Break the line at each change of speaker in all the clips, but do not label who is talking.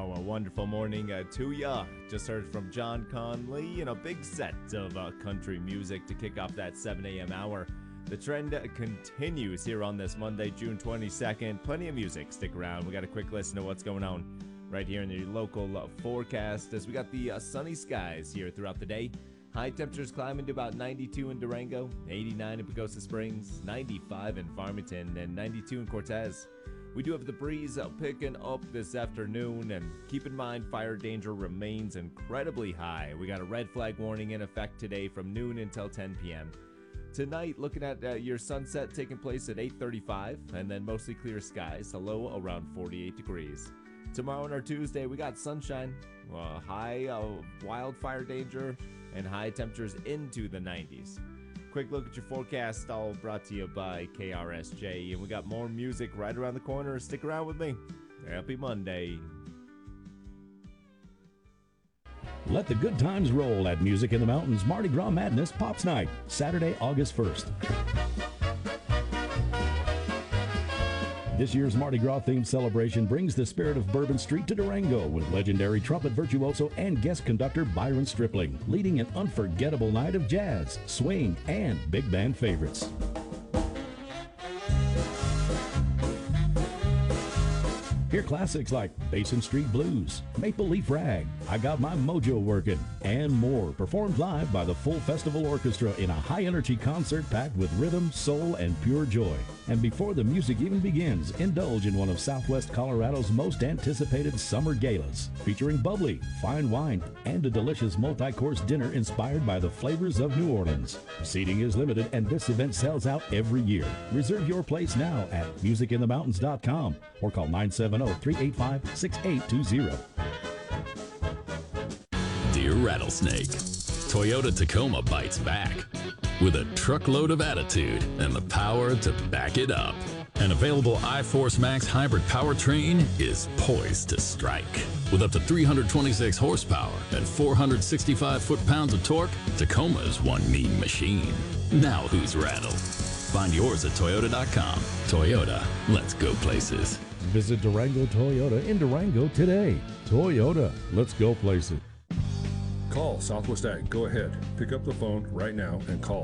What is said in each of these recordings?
Oh, a wonderful morning to ya. Just heard from John Conley in a big set of country music to kick off that 7 a.m. hour. The trend continues here on this Monday, June 22nd. Plenty of music. Stick around. We got a quick listen to what's going on right here in the local forecast as we got the sunny skies here throughout the day. High temperatures climbing to about 92 in Durango, 89 in Pagosa Springs, 95 in Farmington, and 92 in Cortez. We do have the breeze picking up this afternoon, and keep in mind fire danger remains incredibly high. We got a red flag warning in effect today from noon until 10 p.m. Tonight, looking at your sunset taking place at 8:35, and then mostly clear skies, a low around 48 degrees. Tomorrow and our Tuesday, we got sunshine, high wildfire danger, and high temperatures into the 90s. Quick look at your forecast, all brought to you by KRSJ, and we got more music right around the corner. Stick around with me. Happy Monday.
Let the good times roll at Music in the Mountains Mardi Gras Madness Pops Night, Saturday, August 1st. This year's Mardi Gras-themed celebration brings the spirit of Bourbon Street to Durango with legendary trumpet virtuoso and guest conductor Byron Stripling, leading an unforgettable night of jazz, swing, and big band favorites. Hear classics like Basin Street Blues, Maple Leaf Rag, I Got My Mojo Workin', and more, performed live by the full festival orchestra in a high-energy concert packed with rhythm, soul, and pure joy. And before the music even begins, indulge in one of Southwest Colorado's most anticipated summer galas, featuring bubbly, fine wine, and a delicious multi-course dinner inspired by the flavors of New Orleans. Seating is limited, and this event sells out every year. Reserve your place now at musicinthemountains.com or call 970-385-6820.
Dear Rattlesnake, Toyota Tacoma bites back with a truckload of attitude and the power to back it up. An available iForce Max hybrid powertrain is poised to strike. With up to 326 horsepower and 465 foot-pounds of torque, Tacoma is one mean machine. Now who's rattled? Find yours at Toyota.com. Toyota, let's go places.
Visit Durango Toyota in Durango today. Toyota, let's go places.
Call Southwest Ag. Go ahead. Pick up the phone right now and call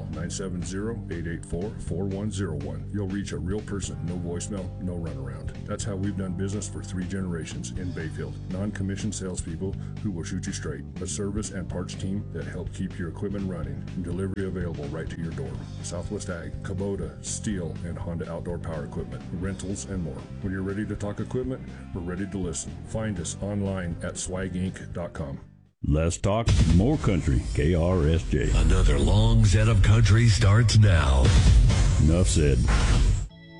970-884-4101. You'll reach a real person. No voicemail, no runaround. That's how we've done business for 3 generations in Bayfield. Non-commissioned salespeople who will shoot you straight. A service and parts team that help keep your equipment running and delivery available right to your door. Southwest Ag, Kubota, Steel, and Honda Outdoor Power Equipment, rentals, and more. When you're ready to talk equipment, we're ready to listen. Find us online at swaginc.com.
Less talk, more country. KRSJ.
Another long set of country starts now.
Enough said.